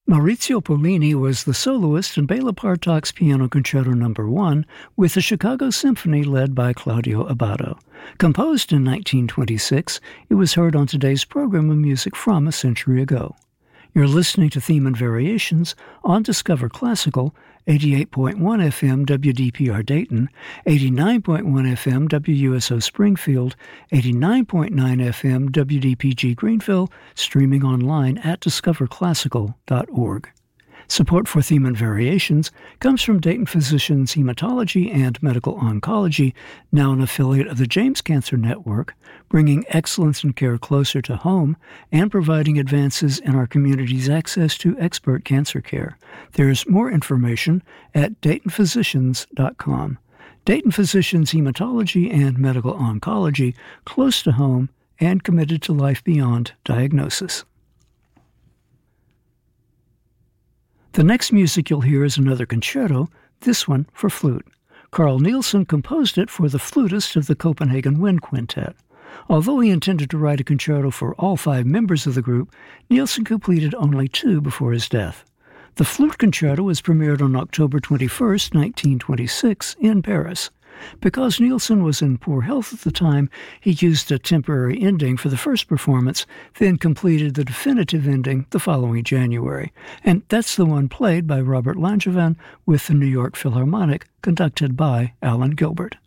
Maurizio Pollini was the soloist in Bela Bartok's Piano Concerto No. 1 with the Chicago Symphony led by Claudio Abbado. Composed in 1926, it was heard on today's program of music from a century ago. You're listening to Theme and Variations on Discover Classical, 88.1 FM WDPR Dayton, 89.1 FM WUSO Springfield, 89.9 FM WDPG Greenville, streaming online at discoverclassical.org. Support for Theme and Variations comes from Dayton Physicians Hematology and Medical Oncology, now an affiliate of the James Cancer Network, bringing excellence in care closer to home and providing advances in our community's access to expert cancer care. There's more information at DaytonPhysicians.com. Dayton Physicians Hematology and Medical Oncology, close to home and committed to life beyond diagnosis. The next music you'll hear is another concerto, this one for flute. Carl Nielsen composed it for the flutist of the Copenhagen Wind Quintet. Although he intended to write a concerto for all 5 members of the group, Nielsen completed only 2 before his death. The flute concerto was premiered on October 21, 1926, in Paris. Because Nielsen was in poor health at the time, he used a temporary ending for the first performance, then completed the definitive ending the following January. And that's the one played by Robert Langevin with the New York Philharmonic, conducted by Alan Gilbert.